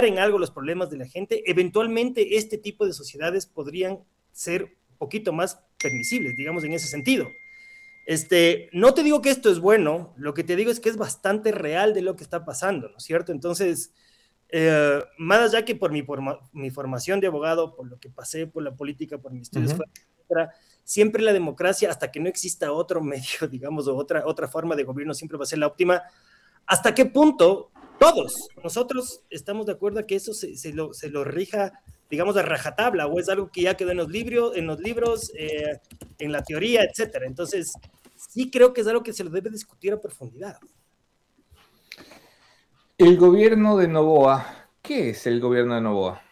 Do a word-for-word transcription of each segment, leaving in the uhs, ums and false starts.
aliviar en algo los problemas de la gente, eventualmente este tipo de sociedades podrían ser un poquito más permisibles, digamos, en ese sentido. Este, no te digo que esto es bueno, lo que te digo es que es bastante real de lo que está pasando, ¿no es cierto? Entonces, eh, más allá que por mi, por mi formación de abogado, por lo que pasé por la política, por mis estudios, Uh-huh. etcétera, siempre la democracia, hasta que no exista otro medio, digamos, o otra, otra forma de gobierno, siempre va a ser la óptima. ¿Hasta qué punto todos nosotros estamos de acuerdo a que eso se, se, lo, se lo rija, digamos, a rajatabla, o es algo que ya quedó en los libros, en los libros eh, en la teoría, etcétera? Entonces, sí creo que es algo que se lo debe discutir a profundidad. El gobierno de Noboa, ¿qué es el gobierno de Noboa?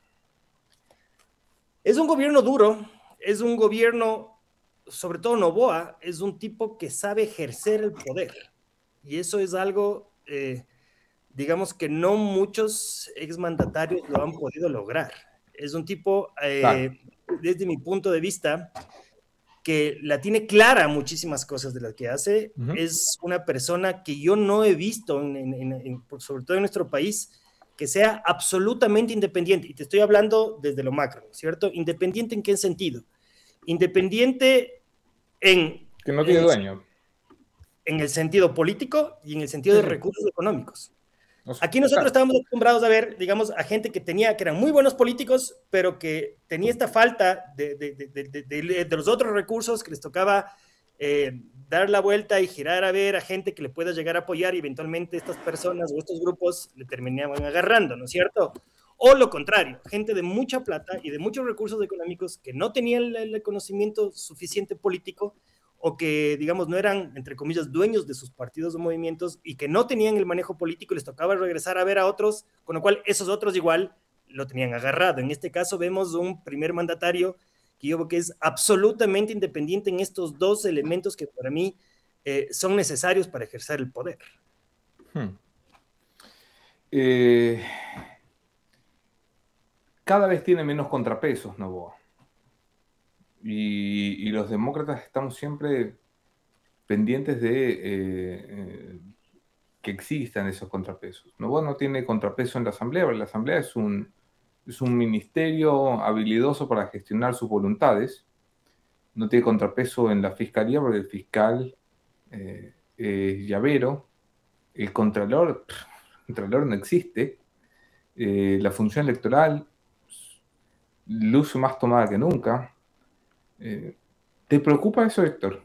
Es un gobierno duro, es un gobierno, sobre todo Noboa, es un tipo que sabe ejercer el poder. Y eso es algo, eh, digamos que no muchos exmandatarios lo han podido lograr. Es un tipo, Claro. eh, desde mi punto de vista, que la tiene clara muchísimas cosas de las que hace. Uh-huh. Es una persona que yo no he visto, en, en, en, sobre todo en nuestro país, que sea absolutamente independiente. Y te estoy hablando desde lo macro, ¿cierto? ¿Independiente en qué sentido? Independiente en... Que no tiene en, dueño. En el sentido político y en el sentido Sí, de sí. recursos económicos. O sea, Aquí nosotros claro. estábamos acostumbrados a ver, digamos, a gente que tenía, que eran muy buenos políticos, pero que tenía esta falta de, de, de, de, de, de los otros recursos que les tocaba eh, dar la vuelta y girar a ver a gente que le pueda llegar a apoyar y eventualmente estas personas o estos grupos le terminaban agarrando, ¿no es cierto? O lo contrario, gente de mucha plata y de muchos recursos económicos que no tenían el, el conocimiento suficiente político o que, digamos, no eran, entre comillas, dueños de sus partidos o movimientos y que no tenían el manejo político y les tocaba regresar a ver a otros, con lo cual esos otros igual lo tenían agarrado. En este caso vemos un primer mandatario que yo creo que es absolutamente independiente en estos dos elementos que para mí eh, son necesarios para ejercer el poder. Hmm. Eh, cada vez tiene menos contrapesos, Noboa. Y, y los demócratas estamos siempre pendientes de eh, eh, que existan esos contrapesos. Noboa no tiene contrapeso en la Asamblea, porque la Asamblea es un, es un ministerio habilidoso para gestionar sus voluntades. No tiene contrapeso en la Fiscalía, porque el fiscal eh, es llavero. El Contralor, pff, el Contralor no existe. Eh, la función electoral luce más tomada que nunca. Eh, ¿Te preocupa eso, Héctor?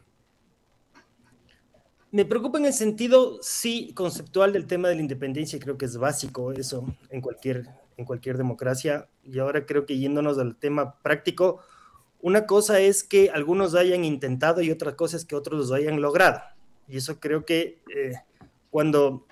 Me preocupa en el sentido, sí, conceptual del tema de la independencia, creo que es básico eso en cualquier, en cualquier democracia. Y ahora creo que yéndonos al tema práctico, una cosa es que algunos hayan intentado y otra cosa es que otros lo hayan logrado. Y eso creo que eh, cuando,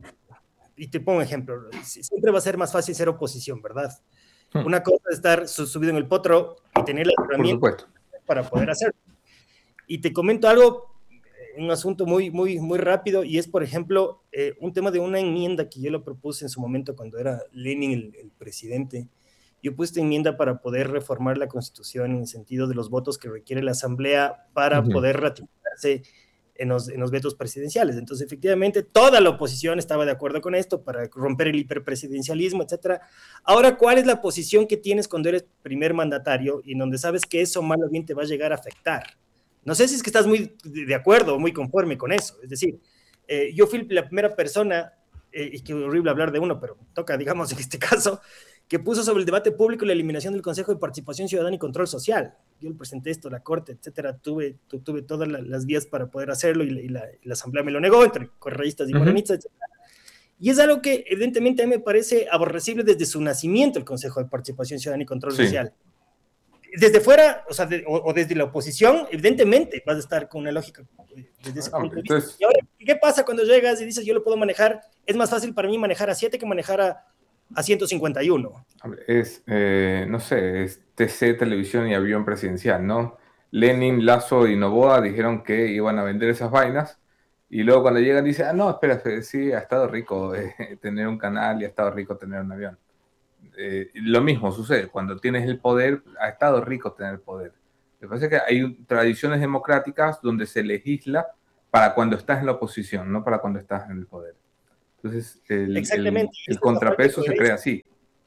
y te pongo un ejemplo, siempre va a ser más fácil ser oposición, ¿verdad? Hmm, Una cosa es estar subido en el potro y tener las por herramientas supuesto. para poder hacerlo. Y te comento algo, un asunto muy, muy, muy rápido, y es, por ejemplo, eh, un tema de una enmienda que yo lo propuse en su momento cuando era Lenin el, el presidente. Yo puse esta enmienda para poder reformar la Constitución en el sentido de los votos que requiere la Asamblea para Uh-huh. poder ratificarse en los, en los vetos presidenciales. Entonces, efectivamente, toda la oposición estaba de acuerdo con esto para romper el hiperpresidencialismo, etcétera. Ahora, ¿cuál es la posición que tienes cuando eres primer mandatario y en donde sabes que eso mal o bien te va a llegar a afectar? No sé si es que estás muy de acuerdo o muy conforme con eso. Es decir, eh, yo fui la primera persona, eh, y qué horrible hablar de uno, pero toca, digamos, en este caso, que puso sobre el debate público la eliminación del Consejo de Participación Ciudadana y Control Social. Yo le presenté esto a la Corte, etcétera. Tuve, tu, tuve todas la, las vías para poder hacerlo y, la, y, la, y la Asamblea me lo negó, entre correístas y Uh-huh. morenistas, etcétera. Y es algo que, evidentemente, a mí me parece aborrecible desde su nacimiento, el Consejo de Participación Ciudadana y Control Sí. Social. Desde fuera, o sea, de, o, o, desde la oposición, evidentemente vas a estar con una lógica desde ese punto de vista. Entonces, Y ahora, ¿qué pasa cuando llegas y dices, yo lo puedo manejar? Es más fácil para mí manejar a siete que manejar a, a ciento cincuenta y uno. es, eh, no sé, es T C, televisión y avión presidencial, ¿no? Lenin, Lazo y Noboa dijeron que iban a vender esas vainas y luego cuando llegan dicen, ah, no, espera, sí, ha estado rico eh, tener un canal y ha estado rico tener un avión. Eh, lo mismo sucede, cuando tienes el poder, ha estado rico tener el poder. Me parece que hay tradiciones democráticas donde se legisla para cuando estás en la oposición, no para cuando estás en el poder. Entonces, el, el, Exactamente, y el esa es la falta de contrapeso se crea coherencia. así.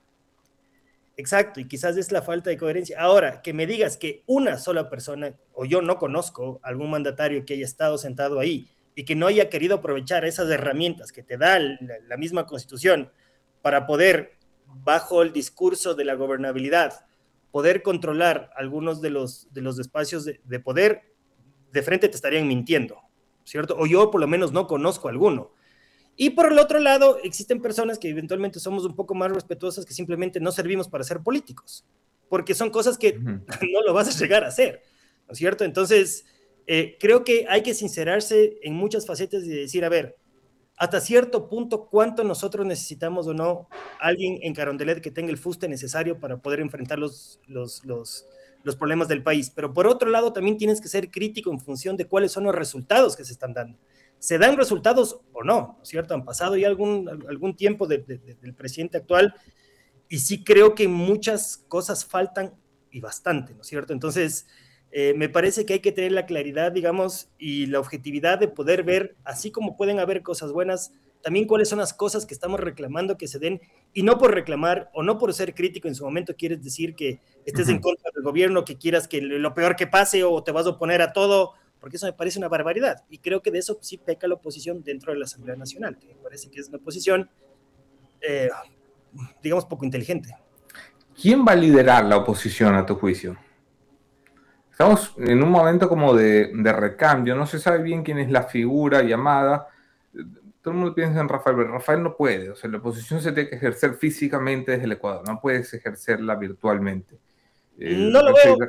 Exacto, y quizás es la falta de coherencia. Ahora, que me digas que una sola persona, o yo no conozco algún mandatario que haya estado sentado ahí y que no haya querido aprovechar esas herramientas que te da la, la misma Constitución para poder, bajo el discurso de la gobernabilidad, poder controlar algunos de los, de los espacios de, de poder, de frente te estarían mintiendo, ¿cierto? O yo por lo menos no conozco alguno. Y por el otro lado, existen personas que eventualmente somos un poco más respetuosas que simplemente no servimos para ser políticos, porque son cosas que Ujú. no lo vas a llegar a hacer, ¿no es cierto? Entonces, eh, creo que hay que sincerarse en muchas facetas y decir, a ver, hasta cierto punto, cuánto nosotros necesitamos o no alguien en Carondelet que tenga el fuste necesario para poder enfrentar los, los, los, los problemas del país. Pero por otro lado, también tienes que ser crítico en función de cuáles son los resultados que se están dando. ¿Se dan resultados o no? ¿No es cierto? Han pasado ya algún, algún tiempo de, de, de, del presidente actual y sí creo que muchas cosas faltan y bastante, ¿no es cierto? Entonces, eh, me parece que hay que tener la claridad, digamos, y la objetividad de poder ver, así como pueden haber cosas buenas, también cuáles son las cosas que estamos reclamando que se den, y no por reclamar o no por ser crítico en su momento quieres decir que estés en Ujú. contra del gobierno, que quieras que lo peor que pase o te vas a oponer a todo, porque eso me parece una barbaridad. Y creo que de eso sí peca la oposición dentro de la Asamblea Nacional, que me parece que es una oposición, eh, digamos, poco inteligente. ¿Quién va a liderar la oposición a tu juicio? Estamos en un momento como de, de recambio, no se sabe bien quién es la figura llamada. Todo el mundo piensa en Rafael, pero Rafael no puede. O sea, la oposición se tiene que ejercer físicamente desde el Ecuador, no puedes ejercerla virtualmente. Eh, No lo Rafael veo, Seidel-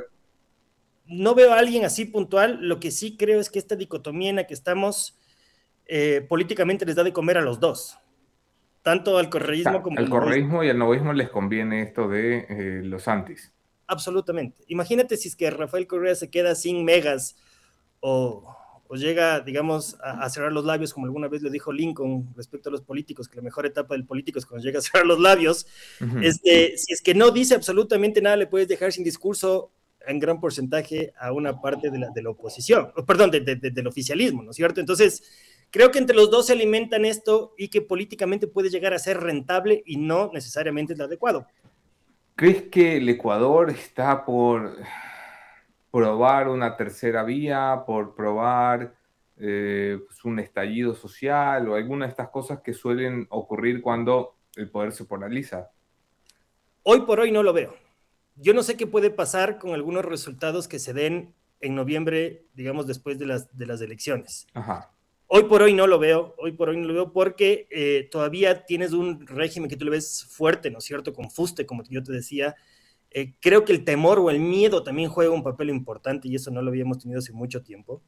no veo a alguien así puntual. Lo que sí creo es que esta dicotomía en la que estamos eh, políticamente les da de comer a los dos, tanto al correísmo como al al novoísmo. correísmo y al novoísmo les conviene esto de eh, los antis. Absolutamente. Imagínate si es que Rafael Correa se queda sin megas o, o llega, digamos, a, a, cerrar los labios, como alguna vez le dijo Lincoln respecto a los políticos, que la mejor etapa del político es cuando llega a cerrar los labios. Uh-huh. Este, si es que no dice absolutamente nada, le puedes dejar sin discurso en gran porcentaje a una parte de la, de la oposición, perdón, de, de, de, del oficialismo, ¿no es cierto? Entonces, creo que entre los dos se alimentan esto y que políticamente puede llegar a ser rentable y no necesariamente es lo adecuado. ¿Crees que el Ecuador está por probar una tercera vía, por probar eh, pues un estallido social o alguna de estas cosas que suelen ocurrir cuando el poder se polariza? Hoy por hoy no lo veo. Yo no sé qué puede pasar con algunos resultados que se den en noviembre, digamos, después de las, de las elecciones. Ajá. Hoy por hoy no lo veo, hoy por hoy no lo veo porque eh, todavía tienes un régimen que tú le ves fuerte, ¿no es cierto? Con fuste, como yo te decía. Eh, creo que el temor o el miedo también juega un papel importante y eso no lo habíamos tenido hace mucho tiempo.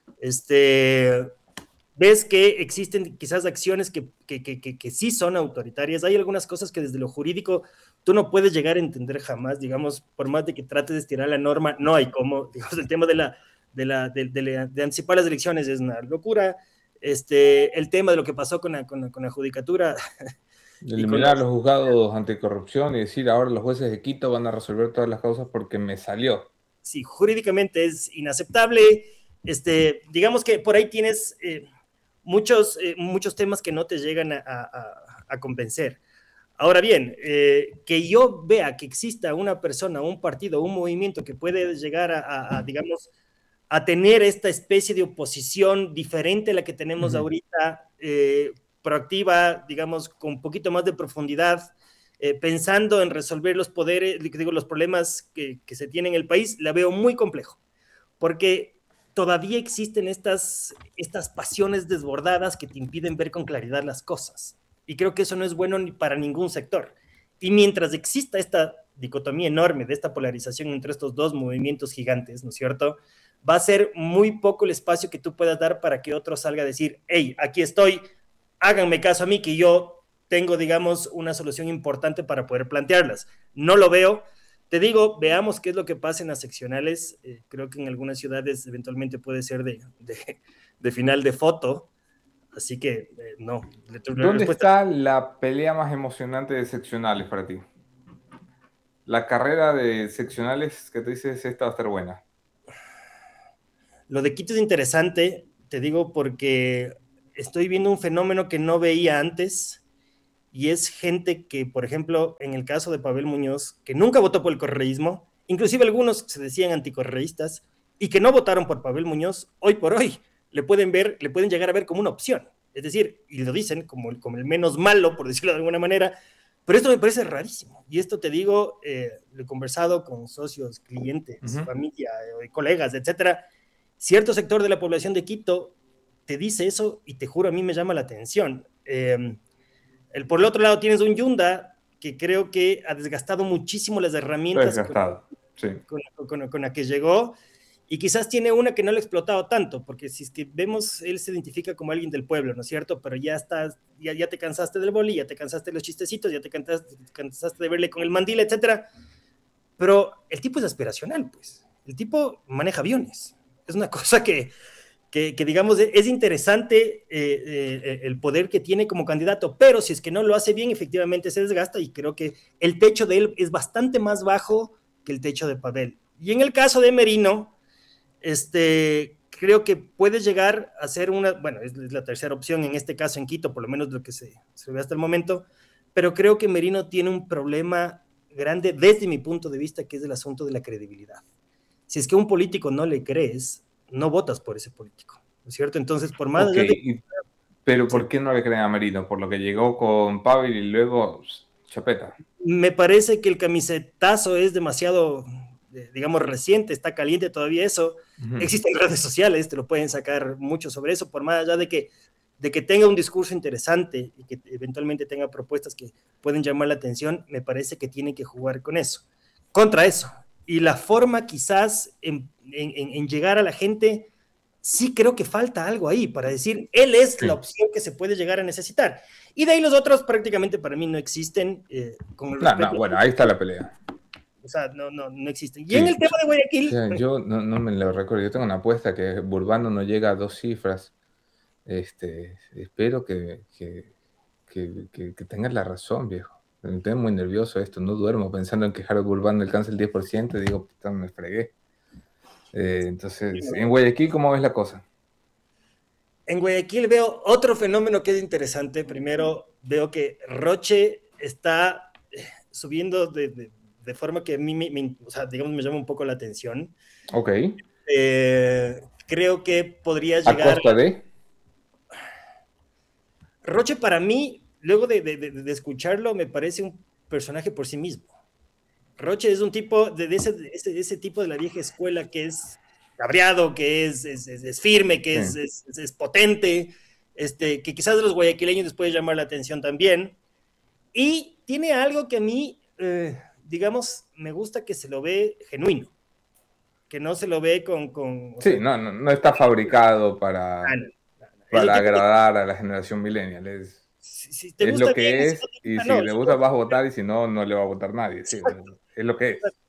Este, ves que existen quizás acciones que, que, que, que, que sí son autoritarias. Hay algunas cosas que desde lo jurídico tú no puedes llegar a entender jamás, digamos, por más de que trates de estirar la norma, no hay cómo. Digamos, el tema de, la, de, la, de, de, la, de anticipar las elecciones es una locura. Este, el tema de lo que pasó con la, con la, con la judicatura. De Y con eliminar los, los juzgados anticorrupción y decir ahora los jueces de Quito van a resolver todas las causas porque me salió. sí, jurídicamente es inaceptable. Este, digamos que por ahí tienes eh, muchos, eh, muchos temas que no te llegan a, a, a convencer. Ahora bien, eh, que yo vea que exista una persona, un partido, un movimiento que puede llegar a, a, a, digamos, a tener esta especie de oposición diferente a la que tenemos Uh-huh. ahorita, eh, proactiva, digamos, con un poquito más de profundidad, eh, pensando en resolver los poderes, digo, los problemas que, que se tienen en el país, la veo muy complejo, porque todavía existen estas, estas pasiones desbordadas que te impiden ver con claridad las cosas. Y creo que eso no es bueno ni para ningún sector. Y mientras exista esta dicotomía enorme de esta polarización entre estos dos movimientos gigantes, ¿no es cierto? Va a ser muy poco el espacio que tú puedas dar para que otro salga a decir, hey, aquí estoy, háganme caso a mí que yo tengo, digamos, una solución importante para poder plantearlas. No lo veo. Te digo, veamos qué es lo que pasa en las seccionales. Eh, creo que en algunas ciudades eventualmente puede ser de, de, de final de foto. Así que, eh, no. La ¿Dónde respuesta está la pelea más emocionante de seccionales para ti? La carrera de seccionales que tú dices, esta va a estar buena. Lo de Quito es interesante, te digo, porque estoy viendo un fenómeno que no veía antes, y es gente que, por ejemplo, en el caso de Pavel Muñoz, que nunca votó por el correísmo, inclusive algunos se decían anticorreístas, y que no votaron por Pavel Muñoz, hoy por hoy le pueden ver, le pueden llegar a ver como una opción. Es decir, y lo dicen como, como el menos malo, por decirlo de alguna manera, pero esto me parece rarísimo. Y esto te digo, eh, lo he conversado con socios, clientes, Ujú. familia, eh, colegas, etcétera. Cierto sector de la población de Quito te dice eso y te juro, a mí me llama la atención. Eh, el, por el otro lado tienes un Yunda que creo que ha desgastado muchísimo las Está herramientas con, desgastado, sí. con, con, con la que llegó, y quizás tiene una que no lo ha explotado tanto, porque si es que vemos, él se identifica como alguien del pueblo, ¿no es cierto? Pero ya estás, ya, ya te cansaste del boli, ya te cansaste de los chistecitos, ya te cansaste, te cansaste de verle con el mandil, etcétera. Pero el tipo es aspiracional, pues. El tipo maneja aviones. Es una cosa que, que, que digamos, es interesante, eh, eh, el poder que tiene como candidato, pero si es que no lo hace bien, efectivamente se desgasta, y creo que el techo de él es bastante más bajo que el techo de Pavel. Y en el caso de Merino, este, creo que puede llegar a ser una, bueno, es la tercera opción en este caso en Quito, por lo menos lo que se, se ve hasta el momento, pero creo que Merino tiene un problema grande desde mi punto de vista, que es el asunto de la credibilidad. Si es que a un político no le crees, no votas por ese político, ¿no es cierto? Entonces, por más Ok, allá de... y- pero Sí, ¿por qué no le creen a Merino? Por lo que llegó con Pavel y luego pss, chapeta. me parece que el camisetazo es demasiado, eh, digamos, reciente, está caliente todavía eso. Ujú. Existen redes sociales, te lo pueden sacar mucho sobre eso, por más allá de que, de que tenga un discurso interesante y que eventualmente tenga propuestas que pueden llamar la atención, me parece que tiene que jugar con eso, contra eso. Y la forma quizás en, en, en llegar a la gente, sí creo que falta algo ahí para decir, él es la Sí. opción que se puede llegar a necesitar. Y de ahí los otros prácticamente para mí no existen, eh, con el No, no, respeto. bueno, ahí está la pelea. O sea, no, no, no existen. Y en Sí, el tema de o Guayaquil, sea, bueno, yo no, no me lo recuerdo. Yo tengo una apuesta que Burbano no llega a dos cifras. Este, espero que, que, que, que, que tengas la razón, viejo. Estoy muy nervioso esto, no duermo pensando en que Harold Burbano alcance el diez por ciento y digo, puta, me fregué. Eh, entonces, en Guayaquil, ¿cómo ves la cosa? en Guayaquil veo otro fenómeno que es interesante. Primero, veo que Roche está eh, subiendo de, de, de forma que a mí, me, me, o sea, digamos, me llama un poco la atención. Ok. Eh, creo que podría ¿A llegar costa a... de? Roche para mí, luego de, de, de, de escucharlo, me parece un personaje por sí mismo. Roche es un tipo de, de, ese, de ese, ese, tipo de la vieja escuela que es cabreado, que es, es, es, es firme, que Sí. es, es, es potente, este, que quizás de los guayaquileños les puede llamar la atención también. Y tiene algo que a mí, eh, digamos, me gusta, que se lo ve genuino, que no se lo ve con... con o Sí, sea, no, no, no está fabricado ah, para, no, no, no. Es un para tipo que agradar a la generación millennial. Es, si, si te es gusta lo bien, que si no es, te y gusta, si no. le Si gusta vas a votar, y si no, no le va a votar nadie. Sí, es lo que es.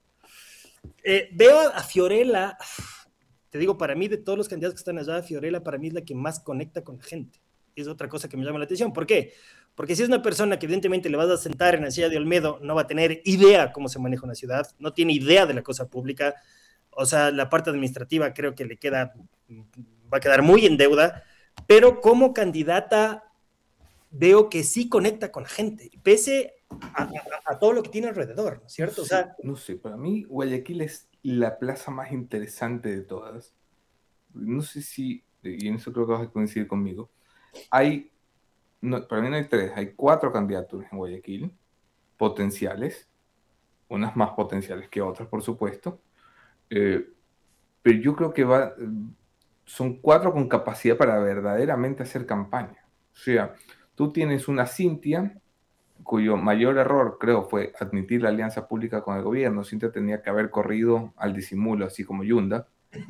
Eh, veo a Fiorella, te digo, para mí de todos los candidatos que están allá, Fiorella para mí es la que más conecta con la gente. Es otra cosa que me llama la atención. ¿Por qué? Porque si es una persona que evidentemente le vas a sentar en la silla de Olmedo, no va a tener idea cómo se maneja una ciudad, no tiene idea de la cosa pública, o sea, la parte administrativa creo que le queda, va a quedar muy en deuda, pero como candidata veo que sí conecta con la gente, pese a, a, a todo lo que tiene alrededor, ¿no es No cierto? O sé, sea, no sé, para mí Guayaquil es la plaza más interesante de todas. No sé si, y en eso creo que vas a coincidir conmigo, hay, no, para mí no hay tres, hay cuatro candidaturas en Guayaquil, potenciales, unas más potenciales que otras, por supuesto, eh, pero yo creo que va, son cuatro con capacidad para verdaderamente hacer campaña. O sea, tú tienes una Cintia, cuyo mayor error, creo, fue admitir la alianza pública con el gobierno. Cintia tenía que haber corrido al disimulo, así como Yunda.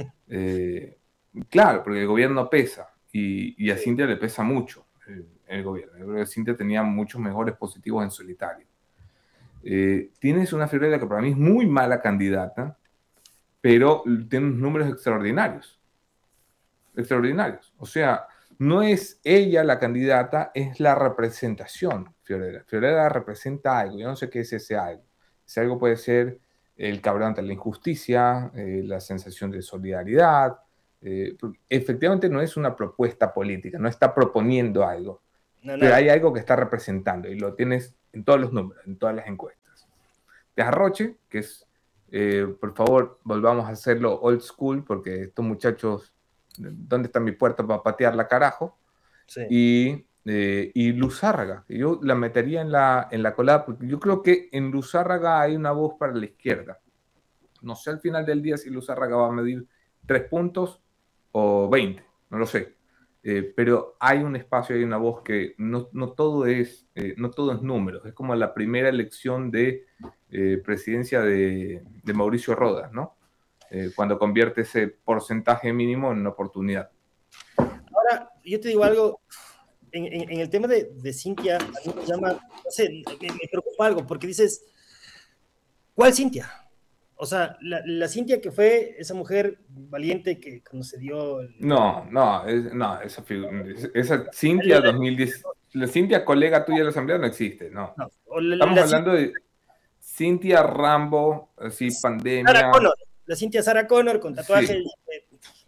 Eh, claro, porque el gobierno pesa, y, y a Cintia le pesa mucho el, el gobierno. Yo creo que Cintia tenía muchos mejores positivos en solitario. Eh, tienes una Fiorella que para mí es muy mala candidata, pero tiene unos números extraordinarios. Extraordinarios. O sea, no es ella la candidata, es la representación, Fiorella. Fiorella representa algo, yo no sé qué es ese algo. Ese algo puede ser el cabrón ante la injusticia, eh, la sensación de solidaridad, Eh, efectivamente no es una propuesta política, no está proponiendo algo, No, pero nada. hay algo que está representando y lo tienes en todos los números, en todas las encuestas. De Arroche, que es, eh, por favor, volvamos a hacerlo old school, porque estos muchachos, ¿dónde está mi puerta para patearla, carajo? Sí. Y, eh, y Luzárraga, que yo la metería en la, en la colada, porque yo creo que en Luzárraga hay una voz para la izquierda. No sé al final del día si Luzárraga va a medir tres puntos o veinte, no lo sé. Eh, pero hay un espacio, hay una voz que no, no, todo es, eh, no todo es números. Es como la primera elección de eh, presidencia de, de Mauricio Rodas, ¿no? Eh, cuando convierte ese porcentaje mínimo en una oportunidad. Ahora, yo te digo algo, en, en, en el tema de, de Cintia, a mí me llama, no sé, me, me preocupa algo, porque dices, ¿cuál Cintia? O sea, la, la Cintia que fue esa mujer valiente que cuando se dio... El, No, no, es, no esa, esa Cintia dos mil diez, la Cintia colega tuya de la Asamblea no existe, no. no, o la, Estamos la hablando de Cintia Rambo, así, Sarah pandemia. Connor, la Cintia Sarah Connor con tatuajes. Sí. Eh,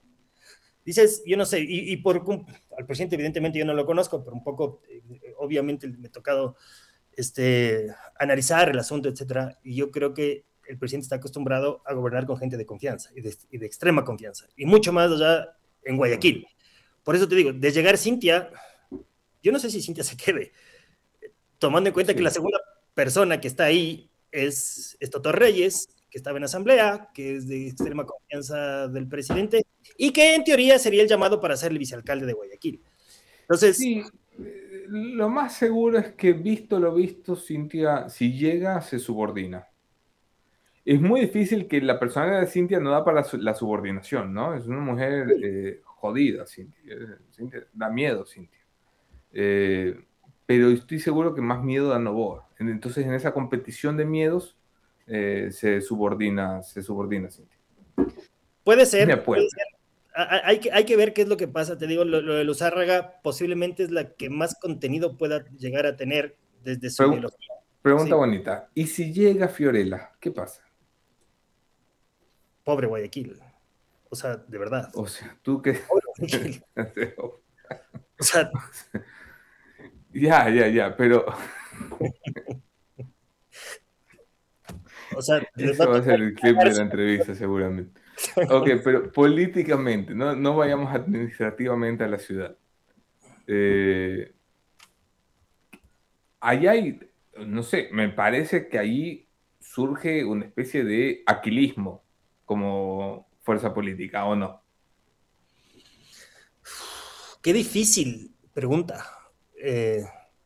dices, yo no sé, y, y por al presidente evidentemente yo no lo conozco, pero un poco, eh, obviamente me ha tocado este, analizar el asunto, etcétera, y yo creo que el presidente está acostumbrado a gobernar con gente de confianza y de, y de extrema confianza, y mucho más allá en Guayaquil. Por eso te digo, de llegar Cintia, yo no sé si Cintia se quede, tomando en cuenta Sí. que la segunda persona que está ahí es, es Toto Reyes, que estaba en asamblea, que es de extrema confianza del presidente, y que en teoría sería el llamado para ser el vicealcalde de Guayaquil. Entonces, sí, lo más seguro es que, visto lo visto, Cintia, si llega, se subordina. Es muy difícil, que la personalidad de Cintia no da para la subordinación, ¿no? Es una mujer eh, jodida, Cintia. Cintia. Da miedo, Cintia. Eh, pero estoy seguro que más miedo da Noboa. Entonces, en esa competición de miedos, eh, se subordina, se subordina Cintia. puede Es mi ser, puede apuesta. ser. Hay que, hay que ver qué es lo que pasa. Te digo, lo, lo de Luzárraga posiblemente es la que más contenido pueda llegar a tener desde su Pregu ideología. pregunta Sí. bonita. ¿Y si llega Fiorella? ¿Qué pasa? Pobre Guayaquil. O sea, de verdad. O sea, tú que... Pobre Guayaquil. O sea... ya, ya, ya, pero... o sea, les va Eso a va a tocar ser el clip de la entrevista, seguramente. Ok, pero políticamente, no, no vayamos administrativamente a la ciudad. Eh, ahí hay, no sé, me parece que ahí surge una especie de aquilismo como fuerza política, ¿o no? Qué difícil pregunta. Eh,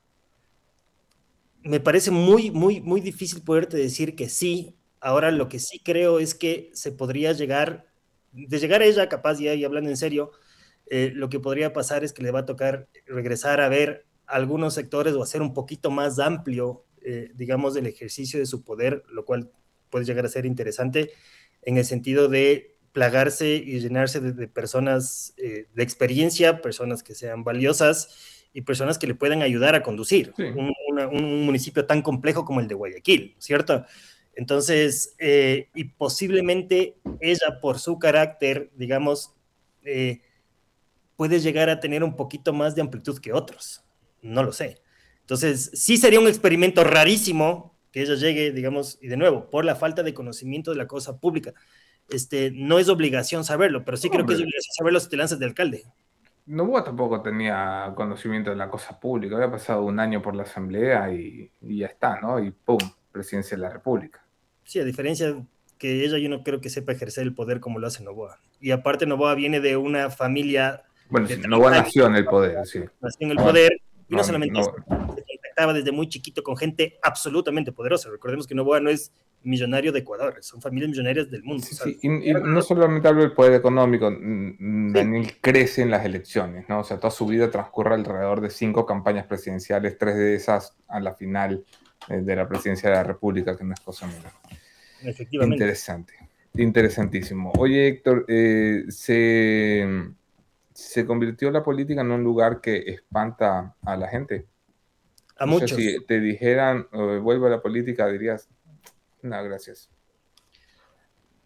me parece muy, muy, muy difícil poderte decir que sí. Ahora lo que sí creo es que se podría llegar, de llegar a ella, capaz ya y hablando en serio, eh, lo que podría pasar es que le va a tocar regresar a ver algunos sectores o hacer un poquito más amplio, eh, digamos, el ejercicio de su poder, lo cual puede llegar a ser interesante en el sentido de plagarse y llenarse de, de personas eh, de experiencia, personas que sean valiosas y personas que le puedan ayudar a conducir Sí. un, una, un municipio tan complejo como el de Guayaquil, ¿cierto? Entonces, eh, y posiblemente ella, por su carácter, digamos, eh, puede llegar a tener un poquito más de amplitud que otros. No lo sé. Entonces, sí sería un experimento rarísimo que ella llegue, digamos, y de nuevo, por la falta de conocimiento de la cosa pública. Este, no es obligación saberlo, pero sí creo que es Hombre, obligación saberlo si te lanzas de alcalde. Noboa tampoco tenía conocimiento de la cosa pública, había pasado un año por la asamblea y, y ya está, ¿no? Y ¡pum! Presidencia de la República. Sí, a diferencia que ella, yo no creo que sepa ejercer el poder como lo hace Novoa. Y aparte, Novoa viene de una familia Bueno, de sí, Noboa treinta años, nació en el poder, sí. nació en el No, poder, y no no, solamente eso, no, se contactaba desde muy chiquito con gente absolutamente poderosa. Recordemos que Novoa no es millonario de Ecuador, son familias millonarias del mundo. sí, O sea, sí. Y, y no solamente hablo del poder económico, mm, sí, Daniel crece en las elecciones, ¿no? O sea, toda su vida transcurre alrededor de cinco campañas presidenciales, tres de esas a la final eh, de la presidencia de la República, que no es cosa menor. efectivamente. Interesante, interesantísimo. Oye, Héctor, eh, se, se convirtió la política en un lugar que espanta a la gente. A O sea, muchos. si te dijeran, eh, vuelve a la política, dirías, no, gracias.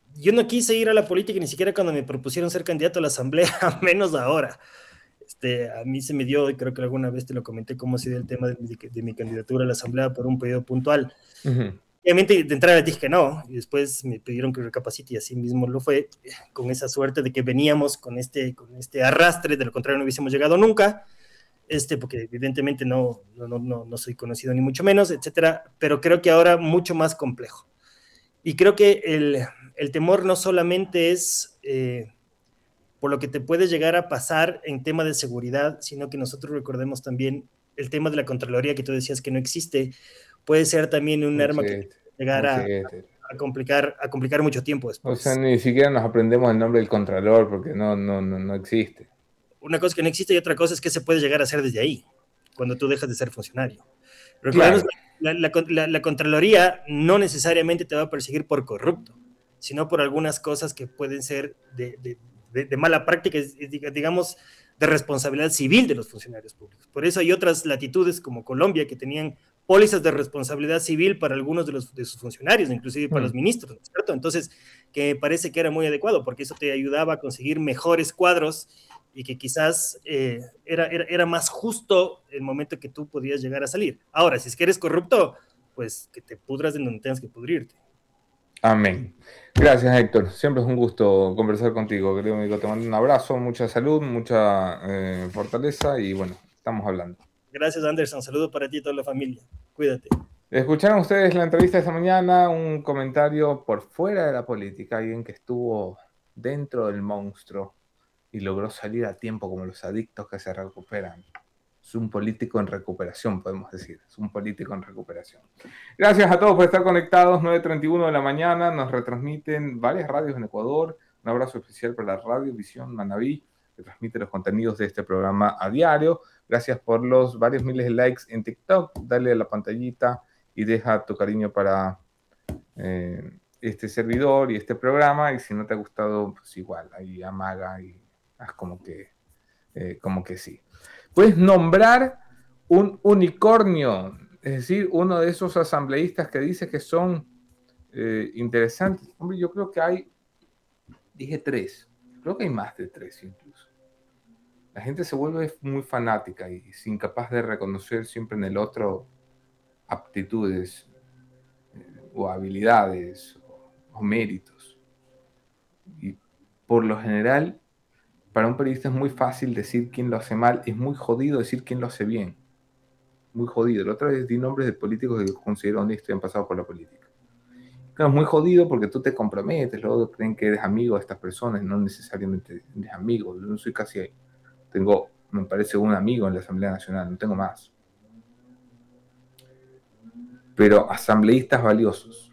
yo no quise ir a la política ni siquiera cuando me propusieron ser candidato a la asamblea, menos ahora. Este, a mí se me dio, y creo que alguna vez te lo comenté, cómo se dio el tema de, de, de mi candidatura a la asamblea por un periodo puntual. Uh-huh. Obviamente de entrada dije que no, y después me pidieron que recapacite y así mismo lo fue, con esa suerte de que veníamos con este, con este arrastre, de lo contrario no hubiésemos llegado nunca, este, porque evidentemente no, no, no, no soy conocido ni mucho menos, etcétera, pero creo que ahora mucho más complejo. Y creo que el, el temor no solamente es eh, por lo que te puede llegar a pasar en tema de seguridad, sino que nosotros recordemos también el tema de la Contraloría que tú decías que no existe, puede ser también un arma que puede llegar a, a, complicar, a complicar mucho tiempo después. O sea, ni siquiera nos aprendemos el nombre del Contralor porque no, no, no, no existe. Una cosa que no existe y otra cosa es que se puede llegar a hacer desde ahí, cuando tú dejas de ser funcionario. Recordemos, claro. la, la, la, la Contraloría no necesariamente te va a perseguir por corrupto, sino por algunas cosas que pueden ser de, de, de, de mala práctica, digamos, de responsabilidad civil de los funcionarios públicos. Por eso hay otras latitudes como Colombia que tenían pólizas de responsabilidad civil para algunos de, los, de sus funcionarios, inclusive para mm. los ministros, ¿cierto? Entonces, que me parece que era muy adecuado, porque eso te ayudaba a conseguir mejores cuadros y que quizás eh, era, era, era más justo el momento que tú podías llegar a salir. Ahora, si es que eres corrupto, pues que te pudras en donde tengas que pudrirte. Amén. Gracias, Héctor. Siempre es un gusto conversar contigo, querido amigo. Te mando un abrazo, mucha salud, mucha eh, fortaleza y bueno, estamos hablando. Gracias, Anderson. Saludo para ti y toda la familia. Cuídate. Escucharon ustedes la entrevista de esta mañana, un comentario por fuera de la política, alguien que estuvo dentro del monstruo y logró salir a tiempo como los adictos que se recuperan. Es un político en recuperación, podemos decir. Es un político en recuperación. Gracias a todos por estar conectados. nueve treinta y uno de la mañana. Nos retransmiten varias radios en Ecuador. Un abrazo especial para la Radio Visión Manabí, que transmite los contenidos de este programa a diario. Gracias por los varios miles de likes en TikTok. Dale a la pantallita y deja tu cariño para eh, este servidor y este programa. Y si no te ha gustado, pues igual, ahí amaga y haz como que, eh, como que sí. Puedes nombrar un unicornio, es decir, uno de esos asambleístas que dice que son eh, interesantes. Hombre, yo creo que hay, dije tres, creo que hay más de tres incluso. La gente se vuelve muy fanática y es incapaz de reconocer siempre en el otro aptitudes eh, o habilidades o, o méritos. Y por lo general, para un periodista es muy fácil decir quién lo hace mal, es muy jodido decir quién lo hace bien. Muy jodido. La otra vez di nombres de políticos que considero honestos y han pasado por la política. Claro, es muy jodido porque tú te comprometes, luego creen que eres amigo de estas personas, no necesariamente eres amigo. Yo no soy casi, tengo, me parece, un amigo en la Asamblea Nacional, no tengo más. Pero asambleístas valiosos,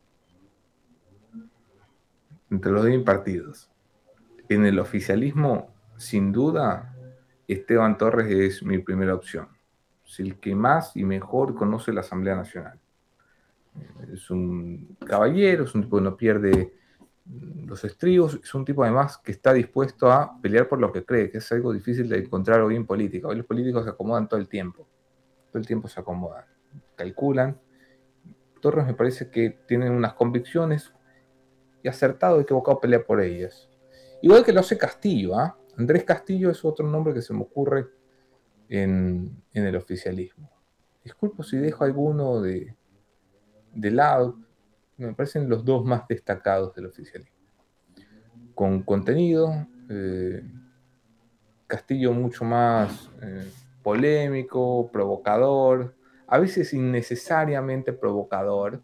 entre los dos partidos. En el oficialismo, sin duda, Esteban Torres es mi primera opción. Es el que más y mejor conoce la Asamblea Nacional. Es un caballero, es un tipo que no pierde los estribos, es un tipo además que está dispuesto a pelear por lo que cree, que es algo difícil de encontrar hoy en política. Hoy los políticos se acomodan todo el tiempo. Todo el tiempo se acomodan. Calculan. Torres me parece que tiene unas convicciones y acertado, equivocado, pelea por ellas. Igual que lo hace Castillo, ¿ah? ¿eh? Andrés Castillo es otro nombre que se me ocurre en, en el oficialismo. Disculpo si dejo alguno de, de lado, me parecen los dos más destacados del oficialismo. Con contenido, eh, Castillo mucho más eh, polémico, provocador, a veces innecesariamente provocador,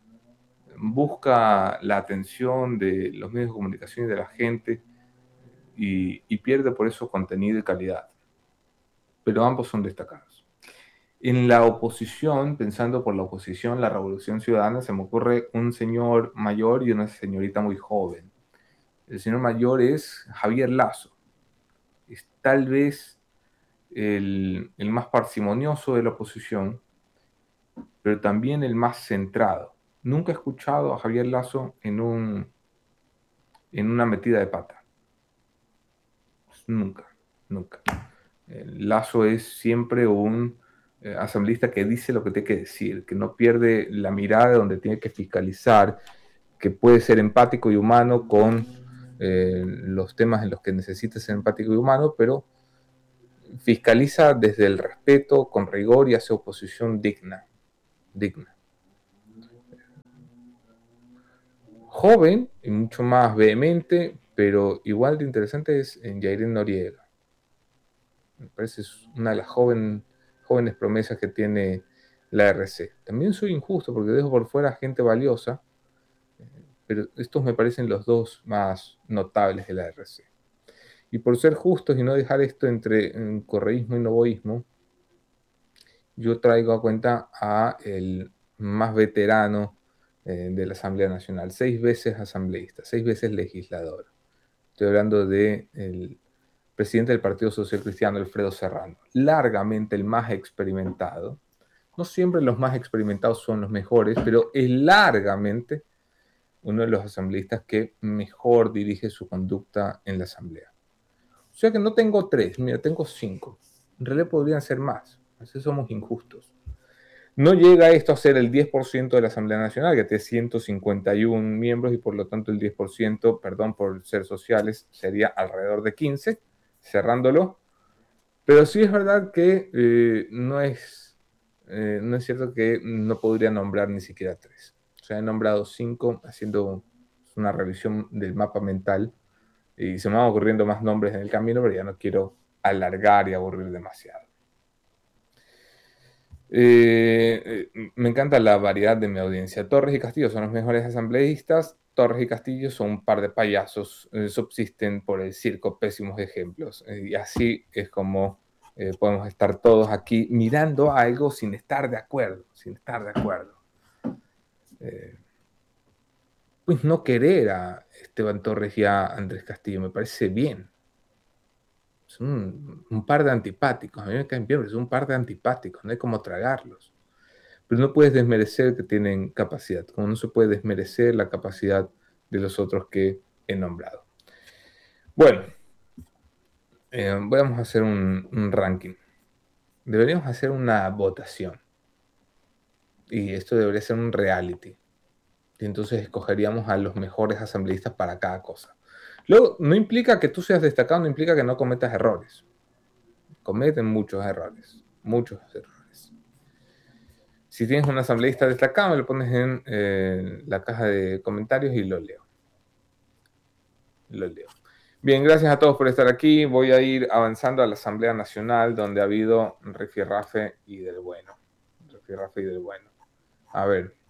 busca la atención de los medios de comunicación y de la gente y, y pierde por eso contenido y calidad. Pero ambos son destacados. En la oposición, pensando por la oposición, la Revolución Ciudadana, se me ocurre un señor mayor y una señorita muy joven. El señor mayor es Javier Lasso. Es tal vez el, el más parsimonioso de la oposición, pero también el más centrado. Nunca he escuchado a Javier Lasso en, un, en una metida de pata. Nunca, nunca. Lasso es siempre un eh, asambleísta que dice lo que tiene que decir, que no pierde la mirada donde tiene que fiscalizar, que puede ser empático y humano con eh, los temas en los que necesita ser empático y humano, pero fiscaliza desde el respeto, con rigor y hace oposición digna. digna. Joven y mucho más vehemente, pero igual de interesante es en Yairen Noriega. Me parece es una de las joven, jóvenes promesas que tiene la R C. También soy injusto porque dejo por fuera gente valiosa, pero estos me parecen los dos más notables de la R C. Y por ser justos y no dejar esto entre correísmo y novoísmo, yo traigo a cuenta a el más veterano eh, de la Asamblea Nacional, seis veces asambleísta, seis veces legislador. Estoy hablando del presidente del Partido Social Cristiano, Alfredo Serrano, largamente el más experimentado. No siempre los más experimentados son los mejores, pero es largamente uno de los asambleístas que mejor dirige su conducta en la Asamblea. O sea que no tengo tres, mira, tengo cinco. En realidad podrían ser más, así somos injustos. No llega esto a ser el diez por ciento de la Asamblea Nacional, que tiene ciento cincuenta y uno miembros, y por lo tanto el diez por ciento, perdón por ser sociales, sería alrededor de quince, cerrándolo. Pero sí es verdad que eh, no, es, eh, no es cierto que no podría nombrar ni siquiera tres. O sea, he nombrado cinco haciendo una revisión del mapa mental y se me van ocurriendo más nombres en el camino, pero ya no quiero alargar y aburrir demasiado. Eh, eh, me encanta la variedad de mi audiencia. Torres y Castillo son los mejores asambleístas. Torres y Castillo son un par de payasos, eh, subsisten por el circo, pésimos ejemplos. Eh, y así es como eh, podemos estar todos aquí mirando algo sin estar de acuerdo, sin estar de acuerdo. Eh, pues no querer a Esteban Torres y a Andrés Castillo me parece bien. Son un, un par de antipáticos, a mí me caen bien, pero son un par de antipáticos, no hay como tragarlos. Pero no puedes desmerecer que tienen capacidad, como no se puede desmerecer la capacidad de los otros que he nombrado. Bueno, eh, vamos a hacer un, un ranking. Deberíamos hacer una votación. Y esto debería ser un reality. Y entonces escogeríamos a los mejores asambleístas para cada cosa. Luego, no implica que tú seas destacado, no implica que no cometas errores. Cometen muchos errores, muchos errores. Si tienes un asambleísta destacado, me lo pones en eh, la caja de comentarios y lo leo. Lo leo. Bien, gracias a todos por estar aquí. Voy a ir avanzando a la Asamblea Nacional, donde ha habido rifirrafe y del bueno. Rifirrafe y del bueno. A ver.